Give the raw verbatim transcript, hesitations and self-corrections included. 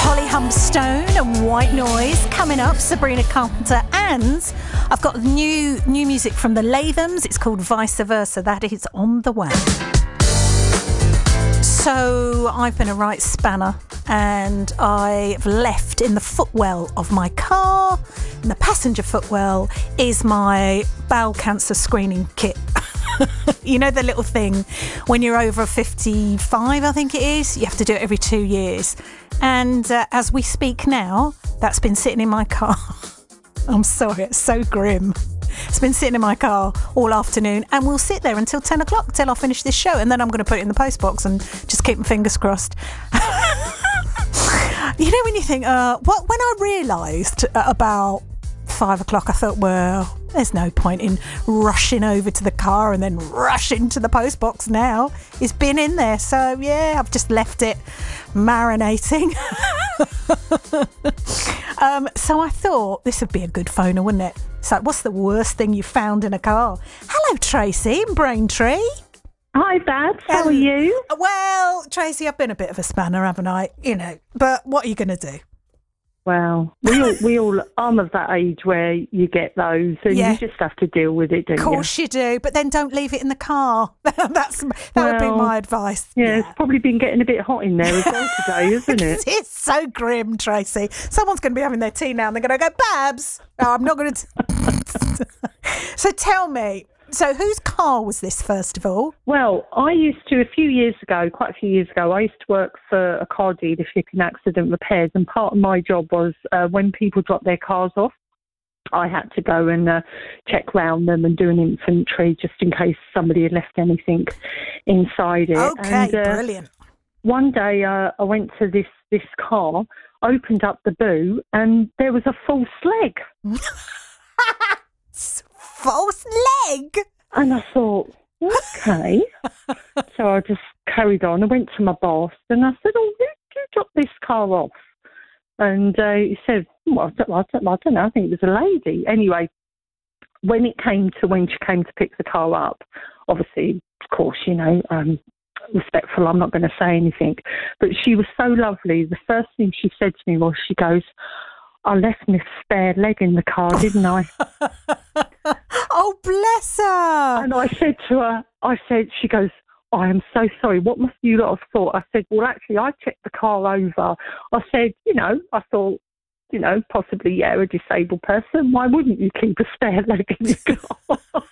Holly Humberstone and White Noise coming up, Sabrina Carpenter, and I've got new new music from the Lathams. It's called Vice Versa. That is on the way. So I've been a right spanner and I've left in the footwell of my car. In the passenger footwell is my bowel cancer screening kit. You know the little thing when you're over fifty-five, I think it is, you have to do it every two years. And uh, as we speak now, that's been sitting in my car. I'm sorry, it's so grim. It's been sitting in my car all afternoon and will sit there until ten o'clock till I finish this show, and then I'm going to put it in the post box and just keep my fingers crossed. You know when you think, uh, what? When I realised at about five o'clock, I thought, well, there's no point in rushing over to the car and then rushing to the post box now. It's been in there, so yeah, I've just left it marinating. um, so I thought this would be a good phoner, wouldn't it? So what's the worst thing you found in a car? Hello, Tracy in Braintree. Hi, Babs. How um, are you? Well, Tracy, I've been a bit of a spanner, haven't I? You know, but what are you going to do? Well, we all, we all, I'm of that age where you get those and Yeah. you just have to deal with it, don't Of you? course you do, but then don't leave it in the car. That's that would be Well, my advice. Yeah, it's probably been getting a bit hot in there as well today, isn't it? It's so grim, Tracy. Someone's going to be having their tea now and they're going to go, Babs. Oh, I'm not going to. So tell me, so whose car was this, first of all? Well, I used to, a few years ago, quite a few years ago, I used to work for a car dealership in accident repairs, and part of my job was uh, when people drop their cars off, I had to go and uh, check round them and do an inventory just in case somebody had left anything inside it. Okay, and, uh, brilliant. One day uh, I went to this, this car, opened up the boot, and there was a false leg. False leg? And I thought, okay. So I just carried on. I went to my boss and I said, oh, who did you drop this car off? And uh, he said, well, I don't, I, don't, I don't know, I think it was a lady. Anyway, when it came to when she came to pick the car up, obviously, of course, you know, um, respectful, I'm not going to say anything. But she was so lovely. The first thing she said to me was, she goes, I left my spare leg in the car, didn't I? Oh, bless her. And I said to her, I said, she goes, I am so sorry. What must you lot have thought? I said, well, actually, I checked the car over. I said, you know, I thought, you know, possibly, yeah, a disabled person. Why wouldn't you keep a spare leg in your car?